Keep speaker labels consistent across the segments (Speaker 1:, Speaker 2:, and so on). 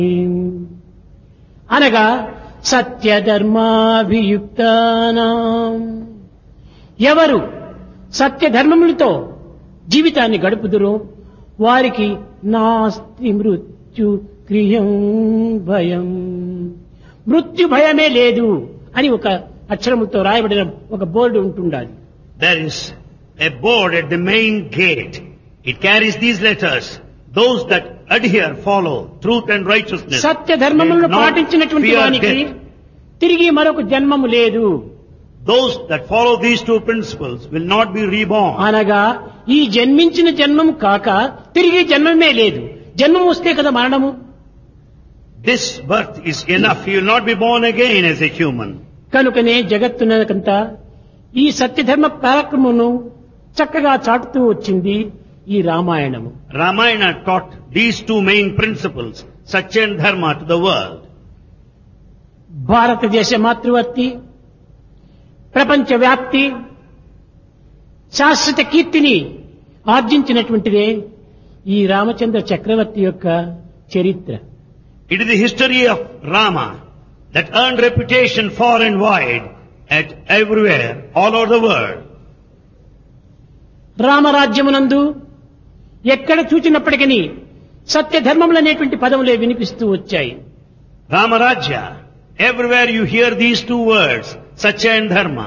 Speaker 1: అనగా సత్యధర్మాభియుక్తానాం, ఎవరు సత్యధర్మములతో జీవితాన్ని గడుపుదురో వారికి నాస్తి మృత్యు క్రియం భయం, మృత్యు భయమే లేదు అని ఒక అక్షరముతో రాయబడిన ఒక బోర్డు ఉంటుండాలి.
Speaker 2: There is a board at the main gate. It carries these letters. Those that adhere, follow truth and righteousness.
Speaker 1: Satya ధర్మములను
Speaker 2: will not
Speaker 1: పాటించినటువంటి
Speaker 2: fear
Speaker 1: వానికి
Speaker 2: death.
Speaker 1: తిరిగి మరొక జన్మము లేదు.
Speaker 2: Those that follow these two principles will not be reborn.
Speaker 1: అనగా ఈ జన్మించిన జన్మం కాక తిరిగి జన్మమే లేదు. జన్మం వస్తే కదా మరణము.
Speaker 2: This birth is enough. You will not be born again as a human.
Speaker 1: కనుకనే జగత్తునకంతా ఈ సత్యధర్మ పరాక్రమమును చక్కగా చాటుతూ వచ్చింది ఈ రామాయణము.
Speaker 2: Ramayana taught these two main principles, Satya and Dharma, to the world.
Speaker 1: భారతదేశ మాతృవర్తి, ప్రపంచ వ్యాప్తి, శాశ్వత కీర్తిని ఆర్జించినటువంటిదే ఈ రామచంద్ర చక్రవర్తి యొక్క చరిత్ర.
Speaker 2: It is the history of Rama that earned reputation far and wide at everywhere, all over the world.
Speaker 1: రామరాజ్యమునందు ఎక్కడ చూచినప్పటికీ సత్యధర్మములనేటువంటి పదములే వినిపిస్తూ వచ్చాయి.
Speaker 2: Ramarajya, everywhere you hear these two words, Satya and Dharma.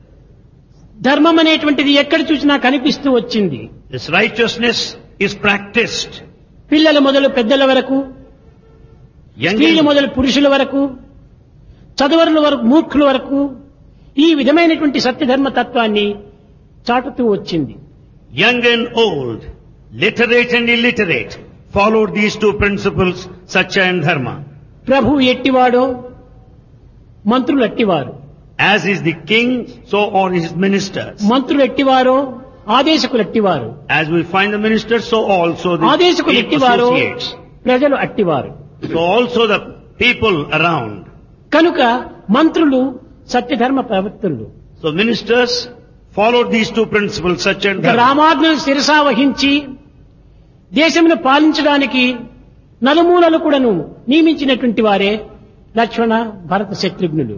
Speaker 1: ధర్మం అనేటువంటిది ఎక్కడ చూసినా కనిపిస్తూ వచ్చింది.
Speaker 2: This righteousness is practiced.
Speaker 1: పిల్లలు మొదలు పెద్దల వరకు,
Speaker 2: Young
Speaker 1: స్త్రీలు
Speaker 2: and,
Speaker 1: మొదలు పురుషుల వరకు, చదువరుల వరకు, మూర్ఖుల వరకు ఈ విధమైనటువంటి సత్యధర్మ తత్వాన్ని చాటుతూ వచ్చింది.
Speaker 2: young and old, literate and illiterate, followed these two principles, Satya and Dharma.
Speaker 1: ప్రభు ఎట్టివాడో మంత్రులు అట్టివారు,
Speaker 2: As is the king, so are his ministers.
Speaker 1: మంత్రులు ఎట్టివారో ఆదేశకులు అట్టివారు,
Speaker 2: As we find the ministers, so also the
Speaker 1: ఆదేశకులు ఎట్టివారో
Speaker 2: associates.
Speaker 1: ప్రజలు అట్టివారు.
Speaker 2: So also the people around.
Speaker 1: కనుక మంత్రులు సత్యధర్మ ప్రవర్తనలు.
Speaker 2: So ministers followed these two principles, Satya and Dharma.
Speaker 1: రామాజ్ఞను శిరసా వహించి దేశమును పాలించడానికి నలుమూలలు కూడాను నియమించినటువంటి వారే లక్ష్మణ భరత శత్రుఘ్నులు.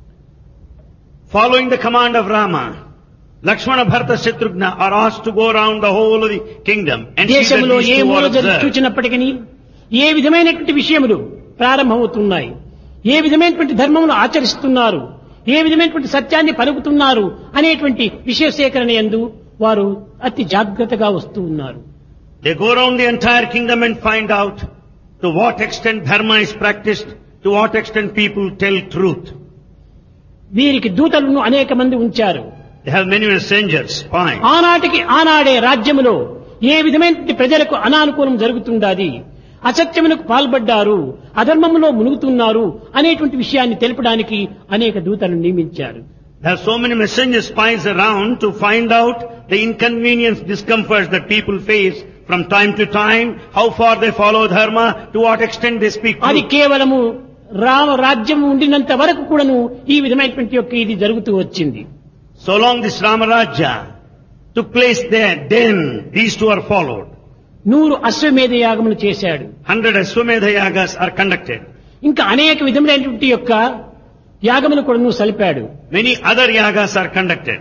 Speaker 2: Following the command of Rama, Lakshmana, Bharata, Shatrugna are asked to go around the whole of the kingdom and see that
Speaker 1: దేశంలో
Speaker 2: these
Speaker 1: A
Speaker 2: two
Speaker 1: మూల
Speaker 2: are observed.
Speaker 1: చూచినప్పటికీ ఏ విధమైనటువంటి విషయములు ప్రారంభమవుతున్నాయి, ఏ విధమైనటువంటి ధర్మమును ఆచరిస్తున్నారు, ఏ విధమైనటువంటి సత్యాన్ని పలుకుతున్నారు అనేటువంటి విషయ సేకరణ యందు వారు అతి జాగ్రత్తగా వస్తూ ఉన్నారు.
Speaker 2: They go around the entire kingdom and find out to what extent dharma is practiced, to what extent people tell truth.
Speaker 1: వీరికి దూతలను అనేక మంది ఉంచారు.
Speaker 2: They have many messengers, spies.
Speaker 1: ఆనాటికి ఆనాడే రాజ్యములో ఏ విధమైనటువంటి ప్రజలకు అనానుకూలం జరుగుతుండాది, అసత్యమునకు పాల్పడ్డారు, అధర్మములో మునుగుతున్నారు అనేటువంటి విషయాన్ని తెలుపడానికి అనేక దూతలను నియమించారు.
Speaker 2: There are so many messenger spies around to find out the inconvenience, discomforts that people face from time to time, how far they follow dharma, to what extent they speak
Speaker 1: అది
Speaker 2: truth.
Speaker 1: కేవలము రామ రాజ్యం ఉండినంత వరకు కూడాను ఈ విధమైనటువంటి యొక్క ఇది జరుగుతూ వచ్చింది.
Speaker 2: So long this Ramarajya took place there, then these two are followed.
Speaker 1: 100 అశ్వమేధ యాగములు చేశాడు.
Speaker 2: 100 Ashwamedha yagas are conducted.
Speaker 1: ఇంకా అనేక విధములైనటువంటి యొక్క యాగములు కూడాను సలిపాడు.
Speaker 2: Many other yagas are conducted.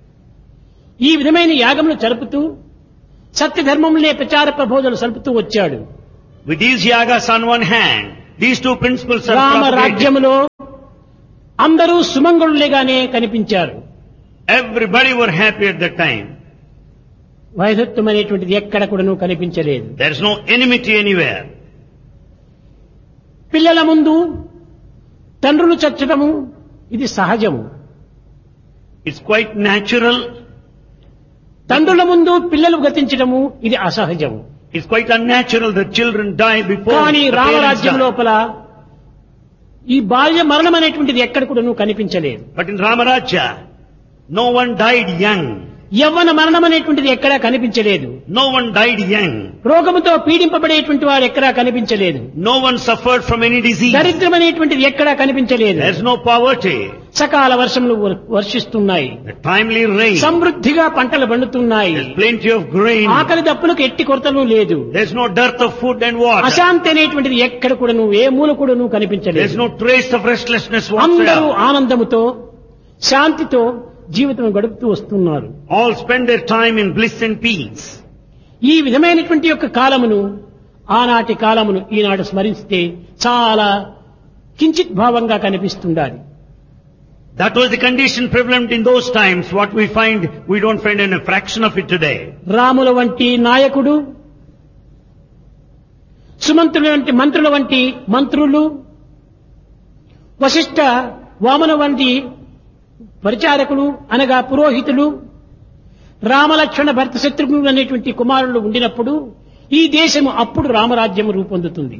Speaker 1: ఈ విధమైన యాగములు జరుపుతూ సత్యధర్మములనే ప్రచార ప్రబోధనలు సలుపుతూ వచ్చాడు.
Speaker 2: With these yagas on one hand, these two principles are
Speaker 1: Rama
Speaker 2: propagated.
Speaker 1: రాజ్యములో అందరూ సుమంగళులేగానే కనిపించారు.
Speaker 2: Everybody were happy at that time.
Speaker 1: వైధత్వం అనేటువంటిది ఎక్కడ కూడాను కనిపించలేదు.
Speaker 2: There is no enmity anywhere.
Speaker 1: పిల్లల ముందు తండ్రులు చచ్చటము ఇది సహజము.
Speaker 2: It's quite natural.
Speaker 1: తండ్రుల ముందు పిల్లలు గతించటము ఇది అసహజము.
Speaker 2: It's quite unnatural that children die before
Speaker 1: కానీ
Speaker 2: the parents
Speaker 1: రామరాజ్యం
Speaker 2: die.
Speaker 1: లోపల ఈ బాల్య మరణం అనేటువంటిది ఎక్కడ కూడాను కనిపించలేదు.
Speaker 2: But in Ramarajya, no one died young.
Speaker 1: యవ్వన మరణం అనేటువంటిది ఎక్కడా కనిపించలేదు.
Speaker 2: No one died young.
Speaker 1: రోగముతో పీడింపబడేటువంటి వాడు ఎక్కడా కనిపించలేదు.
Speaker 2: No one suffered from any disease.
Speaker 1: దరిద్రం అనేటువంటిది ఎక్కడా కనిపించలేదు.
Speaker 2: There is no poverty.
Speaker 1: సకాల వర్షములు వర్షిస్తున్నాయి.
Speaker 2: The timely rain.
Speaker 1: సమృద్ధిగా పంటలు పండుతున్నాయి.
Speaker 2: There is plenty of grain.
Speaker 1: ఆకలి దప్పులకు ఎట్టి కొరతలు లేదు.
Speaker 2: There is no dearth of food and water.
Speaker 1: అశాంతి అనేటువంటిది ఎక్కడ కూడాను ఏ మూల కూడాను
Speaker 2: There
Speaker 1: కనిపించలేదు.
Speaker 2: is no trace of restlessness
Speaker 1: అందరూ
Speaker 2: whatsoever.
Speaker 1: ఆనందముతో శాంతితో జీవితం గడుపుతూ వస్తున్నారు.
Speaker 2: All spend their time in bliss and peace.
Speaker 1: ఈ విధమైనటువంటి యొక్క కాలమును ఆనాటి కాలమును ఈనాడు స్మరిస్తే చాలా కించిత్ భావంగా కనిపిస్తుండాలి.
Speaker 2: That was the condition prevalent in those times. What we don't find in a fraction of it today.
Speaker 1: రాముల వంటి నాయకుడు, సుమంత్రుల వంటి మంత్రుల వంటి మంత్రులు, వశిష్ఠ వామన వంటి పరిచారకులు అనగా పురోహితులు, రామలక్ష్మణ భరత శత్రుఘ్నులు అనేటువంటి కుమారులు ఉండినప్పుడు ఈ దేశము అప్పుడు రామరాజ్యం రూపొందుతుంది.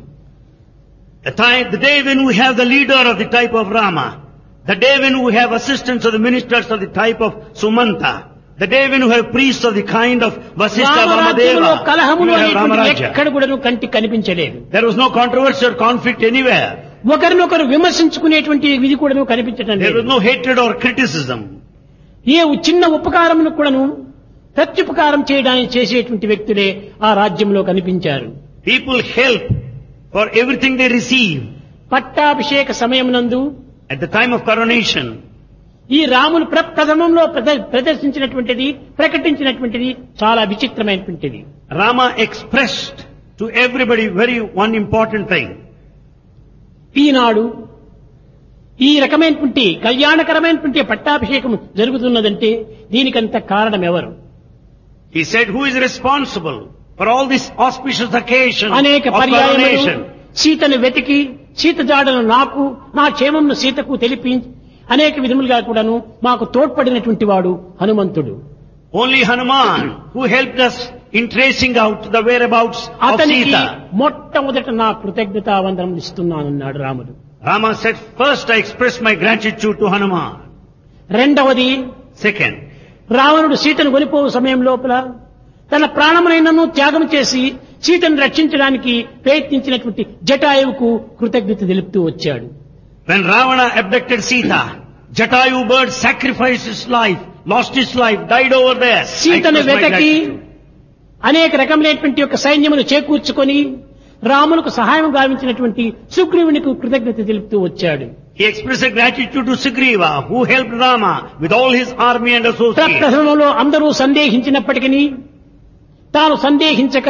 Speaker 2: The day when we have the leader of the type of Rama, the day when we have assistants of the ministers of the type of Sumanta, the day when we have priests of the kind of Vasishtha
Speaker 1: రామరాజ్యంలో
Speaker 2: Vamadeva, we
Speaker 1: కలహములు
Speaker 2: will have
Speaker 1: అనేటువంటి
Speaker 2: Ramarajya.
Speaker 1: ఎక్కడ కూడాను కంటికి కనిపించలేదు.
Speaker 2: There was no controversy or conflict anywhere.
Speaker 1: ఒకరినొకరు విమర్శించుకునేటువంటి విధి కూడాను కనిపించటం
Speaker 2: There was
Speaker 1: లేదు.
Speaker 2: no hatred or criticism.
Speaker 1: ఏ చిన్న ఉపకారమును కూడాను ప్రత్యుపకారం చేయడానికి చేసేటువంటి వ్యక్తులే ఆ రాజ్యంలో కనిపించారు.
Speaker 2: People help for everything they receive.
Speaker 1: పట్టాభిషేక సమయమునందు
Speaker 2: At the time of coronation,
Speaker 1: ఈ రాములు ప్రథమంలో ప్రదర్శించినటువంటిది ప్రకటించినటువంటిది చాలా విచిత్రమైనటువంటిది.
Speaker 2: Rama expressed to everybody one important thing.
Speaker 1: ఈనాడు ఈ రకమైనటువంటి కళ్యాణకరమైనటువంటి పట్టాభిషేకం జరుగుతున్నదంటే దీనికంత కారణం ఎవరు?
Speaker 2: He said, who is responsible for all this auspicious occasion
Speaker 1: అనేక
Speaker 2: of
Speaker 1: పర్యాయములు
Speaker 2: coronation?
Speaker 1: సీతను వెతికి సీత జాడను నాకు నా క్షేమంను సీతకు తెలిపి అనేక విధములుగా కూడాను మాకు తోడ్పడినటువంటి వాడు హనుమంతుడు.
Speaker 2: Only Hanuman who helped us in tracing out the whereabouts of
Speaker 1: అతనికి
Speaker 2: Sita.
Speaker 1: మొట్టమొదట నా కృతజ్ఞతావందనం ఇస్తున్నానన్నాడు రాముడు.
Speaker 2: Rama said, first I express my gratitude to Hanuman.
Speaker 1: రెండవది,
Speaker 2: Second,
Speaker 1: రావణుడు సీతను కొనిపోవు సమయం లోపల తన ప్రాణమునైనను త్యాగం చేసి సీతను రక్షించడానికి ప్రయత్నించినటువంటి జటాయువుకు కృతజ్ఞత తెలుపుతూ వచ్చాడు.
Speaker 2: when Ravana abducted Sita, Jatayu bird sacrificed his life, lost his life, died over there. I
Speaker 1: సీతను
Speaker 2: express my
Speaker 1: వెతకి
Speaker 2: gratitude.
Speaker 1: అనేక రకమైనటువంటి యొక్క సైన్యమును చేకూర్చుకొని రాములకు సహాయం గావించినటువంటి సుగ్రీవునికి కృతజ్ఞత తెలుపుతూ వచ్చాడు.
Speaker 2: He expressed gratitude to Sugriva, who helped Rama with all his army and associates.
Speaker 1: ప్రప్రథమంలో అందరూ సందేహించినప్పటికీ తాను సందేహించక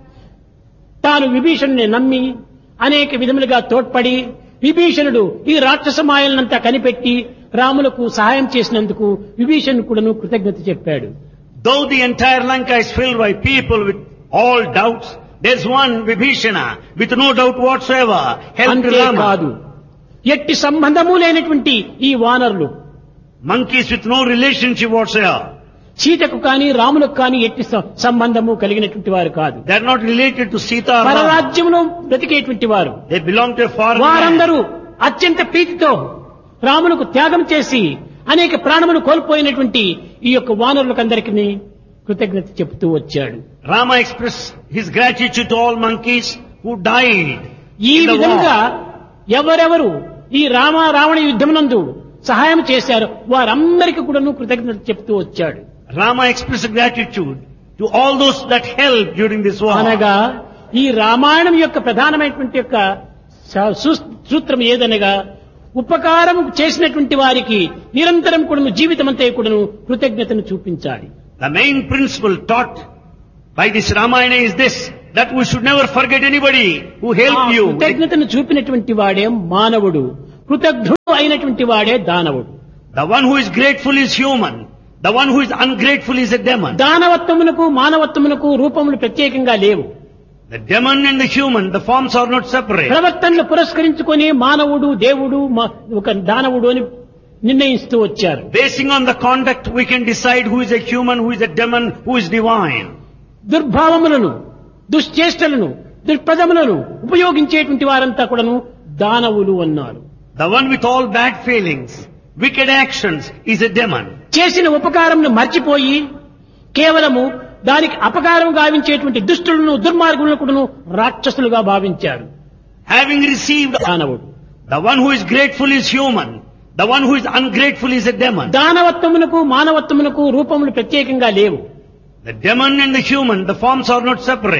Speaker 1: తాను విభీషణుని నమ్మి అనేక విధములుగా తోడ్పడి విభీషణుడు ఈ రాక్షస మాయలనంతా కనిపెట్టి రాములకు సహాయం చేసినందుకు విభీషణుడు కూడాను కృతజ్ఞత చెప్పాడు.
Speaker 2: Though the entire Lanka is filled by people with all doubts, there's one Vibhishana with no doubt whatsoever helped
Speaker 1: అంతేకాదు,
Speaker 2: Rama.
Speaker 1: ఎట్టి సంబంధము లేనటువంటి ఈ వానరులు
Speaker 2: Monkeys with no relationship whatsoever.
Speaker 1: సీతకు కాని రాములకు కాని ఎట్టి సంబంధము కలిగినటువంటి వారు కాదు.
Speaker 2: They're not related to Sita or Rama.
Speaker 1: పరరాజ్యంలో బ్రతికేటువంటి వారు.
Speaker 2: They belong to a foreign land.
Speaker 1: వారందరూ అత్యంత ప్రీతితో రాములకు త్యాగం చేసి అనేక ప్రాణములు కోల్పోయినటువంటి ఈ యొక్క వానరులకందరికీ కృతజ్ఞత చెబుతూ వచ్చాడు.
Speaker 2: Rama expressed his gratitude to all monkeys who died
Speaker 1: ఈ
Speaker 2: in the
Speaker 1: విధంగా
Speaker 2: war.
Speaker 1: ఎవరెవరు ఈ రావణ యుద్ధమునందు సహాయం చేశారో వారందరికీ కూడాను కృతజ్ఞత చెప్తూ వచ్చాడు.
Speaker 2: Rama expressed gratitude to all those that helped during this war.
Speaker 1: అనగా ఈ రామాయణం యొక్క ప్రధానమైనటువంటి యొక్క సూత్రం ఏదనగా ఉపకారం చేసినటువంటి వారికి నిరంతరం కూడాను జీవితమంతా కూడాను కృతజ్ఞతను చూపించాలి.
Speaker 2: The main principle taught by this Ramayana is this, that we should never forget anybody who helped you.
Speaker 1: కృతజ్ఞతను చూపినటువంటి వాడే మానవుడు, కృతజ్ఞుడు అయినటువంటి వాడే దానవుడు.
Speaker 2: The one who is grateful is human. The one who is ungrateful is a demon.
Speaker 1: దానవత్వమునకు మానవత్వమునకు రూపములు ప్రత్యేకంగా లేవు.
Speaker 2: The demon and the human, the forms are not separate.
Speaker 1: ప్రవర్తనలు పురస్కరించుకొని మానవుడు దేవుడు ఒక దానవుడు అని నిర్ణయిస్తూ వచ్చారు.
Speaker 2: Basing on the conduct, we can decide who is a human, who is a demon, who is divine.
Speaker 1: దుర్భావములను, దుశ్చేష్టలను, దుర్పదములను ఉపయోగించేటువంటి వారంతా కూడాను దానవులు అన్నారు.
Speaker 2: The one with all bad feelings, wicked actions is a demon.
Speaker 1: చేసిన ఉపకారంను మర్చిపోయి కేవలము దానికి అపకారం గావించేటువంటి దుష్టులను దుర్మార్గులను కూడాను రాక్షసులుగా భావించారు.
Speaker 2: Having received,
Speaker 1: దానవుడు
Speaker 2: the one who is grateful is human. The one who is ungrateful is a demon.
Speaker 1: దానవత్వమునకు మానవత్వమునకు రూపములు ప్రత్యేకంగా లేవు.
Speaker 2: The demon and the human, the forms are not separate.